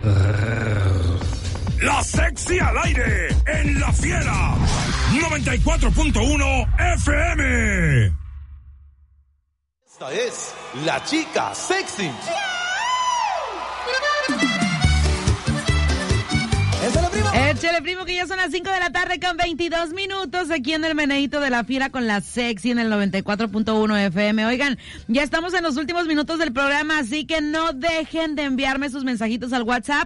La Sexy al aire, en La Fiera, 94.1 FM. Esta es la chica sexy. Échale, primo, que ya son las 5 de la tarde con 22 minutos aquí en el Meneíto de La Fiera con la Sexy en el 94.1 FM. Oigan, ya estamos en los últimos minutos del programa, así que no dejen de enviarme sus mensajitos al WhatsApp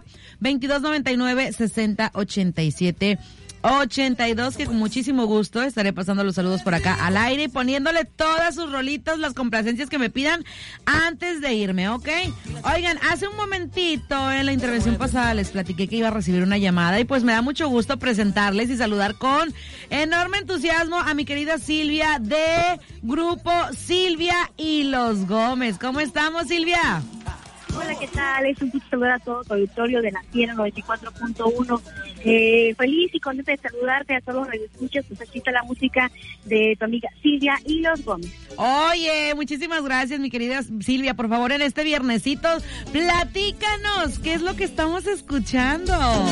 2299-6087. 82, que con muchísimo gusto estaré pasando los saludos por acá al aire y poniéndole todas sus rolitas, las complacencias que me pidan antes de irme, ¿ok? Oigan, hace un momentito en la intervención pasada les platiqué que iba a recibir una llamada y pues me da mucho gusto presentarles y saludar con enorme entusiasmo a mi querida Silvia de Grupo Silvia y los Gómez. ¿Cómo estamos, Silvia? Hola, ¿qué tal? Es un gusto saludar a todo tu auditorio de La Fiera 94.1. Feliz y contenta de saludarte a todos los radioescuchas. Pues aquí está la música de tu amiga Silvia y los Gómez. Oye, muchísimas gracias, mi querida Silvia. Por favor, en este viernesito, platícanos, ¿qué es lo que estamos escuchando?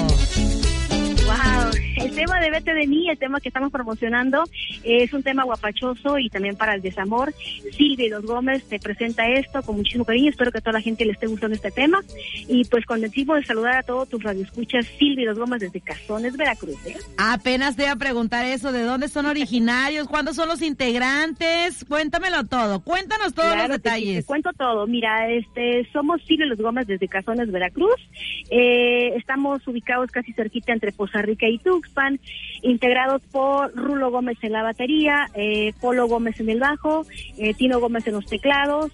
Wow, el tema de Vete de mí, el tema que estamos promocionando, es un tema guapachoso y también para el desamor. Silvia y los Gómez te presenta esto con muchísimo cariño, espero que a toda la gente le esté gustando este tema y pues contentísimo de saludar a todos tus radioescuchas, Silvia y los Gómez desde Cazones, Veracruz. Apenas te iba a preguntar eso, ¿de dónde son originarios? ¿Cuándo son los integrantes? Cuéntamelo todo, cuéntanos todos los detalles. Sí, te cuento todo, mira, somos Silvia y los Gómez desde Cazones, Veracruz, estamos ubicados casi cerquita entre Poza Rica y Tuxpan, integrados por Rulo Gómez en la batería, Polo Gómez en el bajo, Tino Gómez en los teclados,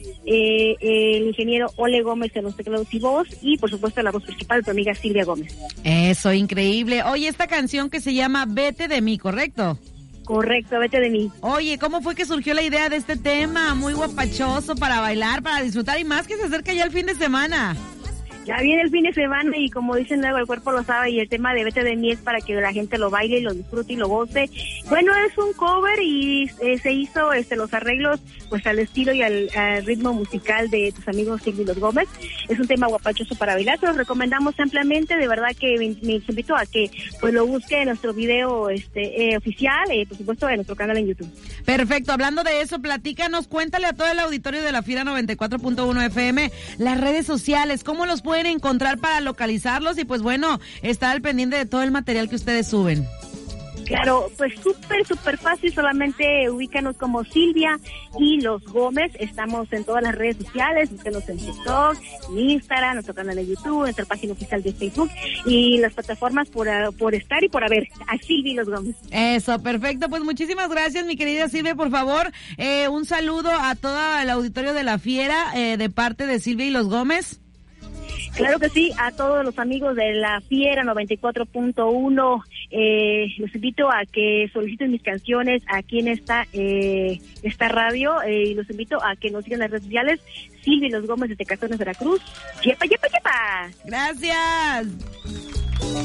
el ingeniero Ole Gómez en los teclados y voz, y por supuesto la voz principal, tu amiga Silvia Gómez. Eso, increíble. Oye, esta canción que se llama Vete de mí, ¿correcto? Correcto, Vete de mí. Oye, ¿cómo fue que surgió la idea de este tema? Muy guapachoso para bailar, para disfrutar y más que se acerca ya el fin de semana. Ya viene el fin de semana y como dicen luego, el cuerpo lo sabe y el tema de Vete de mí es para que la gente lo baile y lo disfrute y lo goce. Bueno, es un cover y se hizo los arreglos pues al estilo y al ritmo musical de tus amigos Silvia y los Gómez. Es un tema guapachoso para bailar, se los recomendamos ampliamente, de verdad que me invito a que pues lo busque en nuestro video oficial, por supuesto en nuestro canal en YouTube. Perfecto, hablando de eso, platícanos, cuéntale a todo el auditorio de La Fiera 94.1 FM las redes sociales, ¿cómo los pueden encontrar para localizarlos y pues bueno, estar al pendiente de todo el material que ustedes suben? Claro, pues súper fácil, solamente ubícanos como Silvia y los Gómez, estamos en todas las redes sociales, búsquenos en TikTok, en Instagram, nuestro canal de YouTube, nuestra página oficial de Facebook y las plataformas por estar y por haber, a Silvia y los Gómez. Eso, perfecto, pues muchísimas gracias, mi querida Silvia, por favor, un saludo a todo el auditorio de La Fiera, de parte de Silvia y los Gómez. Claro que sí, a todos los amigos de La Fiera 94.1, los invito a que soliciten mis canciones aquí en esta radio, y los invito a que nos sigan en las redes sociales, Silvia y los Gómez desde Cazones, Veracruz. ¡Yepa, yepa, yepa! ¡Gracias!